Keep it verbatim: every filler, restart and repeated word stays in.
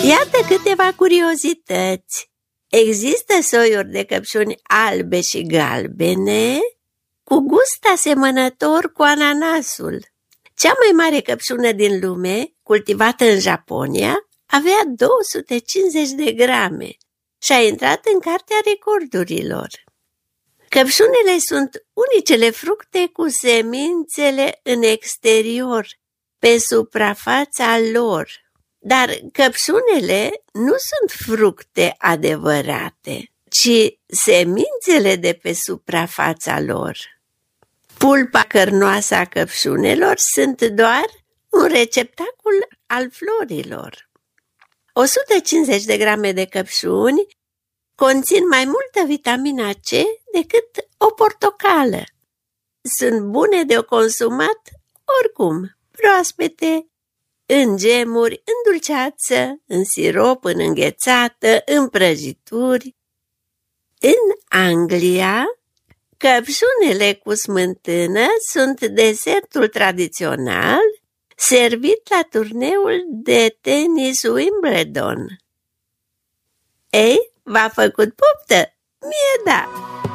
Iată câteva curiozități. Există soiuri de căpșuni albe și galbene, cu gust asemănător cu ananasul. Cea mai mare căpșună din lume, cultivată în Japonia, avea două sute cincizeci de grame și a intrat în cartea recordurilor. Căpșunele sunt unicele fructe cu semințele în exterior, pe suprafața lor. Dar căpșunele nu sunt fructe adevărate, ci semințele de pe suprafața lor. Pulpa cărnoasă a căpșunelor sunt doar un receptacol al florilor. o sută cincizeci de grame de căpșuni conțin mai multă vitamina C decât o portocală. Sunt bune de consumat oricum, proaspete, în gemuri, în dulceață, în sirop, în înghețată, în prăjituri. În Anglia, căpșunele cu smântână sunt desertul tradițional servit la turneul de tenis Wimbledon. Ei, v-a făcut poftă? Mie da!